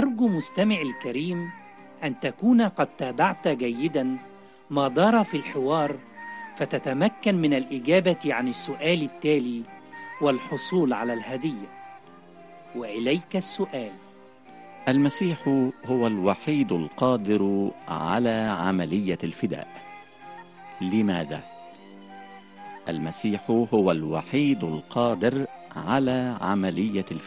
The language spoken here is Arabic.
أرجو مستمعي الكريم أن تكون قد تابعت جيدا ما دار في الحوار، فتتمكن من الإجابة عن السؤال التالي والحصول على الهدية. وإليك السؤال: المسيح هو الوحيد القادر على عملية الفداء. لماذا؟ المسيح هو الوحيد القادر على عملية الفداء.